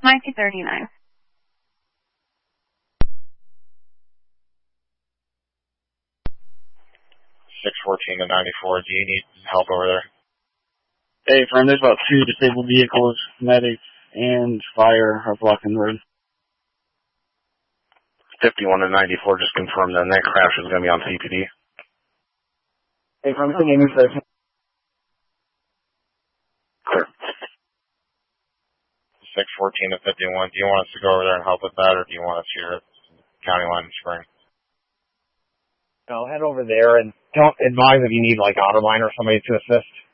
1939. 614 to 94. Do you need help over there? Hey, friend, there's about 2 disabled vehicles, medics, and fire are blocking the road. 51 to 94, just confirmed that crash is going to be on CPD. Hey, friend, this is Amy Station. Clear. 614 to 51. Do you want us to go over there and help with that, or do you want us here at County Line Spring? No, head over there and don't advise if you need like Autoline or somebody to assist.